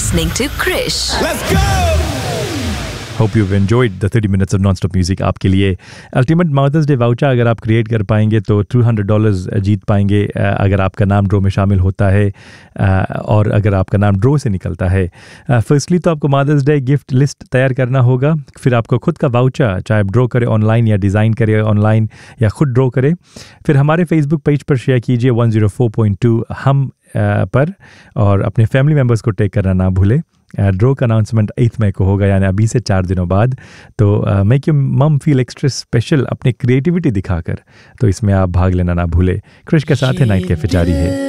listening to Krish. Let's go! Hope you enjoyed the 30 minutes of non-stop music आपके लिए ultimate mother's day voucher अगर आप create कर पाएंगे तो $200 जीत पाएंगे अगर आपका नाम ड्रॉ में शामिल होता है और अगर आपका नाम ड्रॉ से निकलता है। फर्स्टली तो आपको मदर्स डे गिफ्ट लिस्ट तैयार करना होगा, फिर आपको खुद का वाउचर चाहे आप ड्रॉ करें ऑनलाइन या डिज़ाइन करें ऑनलाइन या खुद ड्रॉ करें, फिर हमारे फेसबुक पेज पर शेयर कीजिए 104.2 हम पर और अपने फैमिली मेम्बर्स को टैग करना ना भूलें। ड्रॉ का अनाउंसमेंट 8 मई को होगा, यानी अभी से 4 दिनों बाद। तो मेक योर मम फील एक्स्ट्रा स्पेशल अपनी क्रिएटिविटी दिखाकर, तो इसमें आप भाग लेना ना भूले। क्रिश के साथ है नाइट कैफे जारी है।